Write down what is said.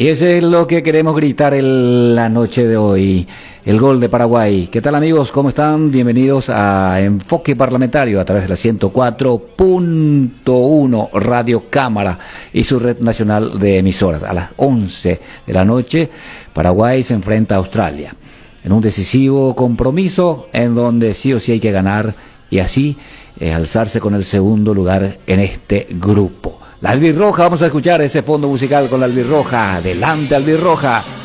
Y ese es lo que queremos gritar en la noche de hoy. El gol de Paraguay. ¿Qué tal, amigos? ¿Cómo están? Bienvenidos a Enfoque Parlamentario a través de la 104.1 Radio Cámara y su red nacional de emisoras. A las 11 de la noche, Paraguay se enfrenta a Australia en un decisivo compromiso en donde sí o sí hay que ganar y así alzarse con el segundo lugar en este grupo. La albirroja, vamos a escuchar ese fondo musical con la albirroja. Adelante, albirroja.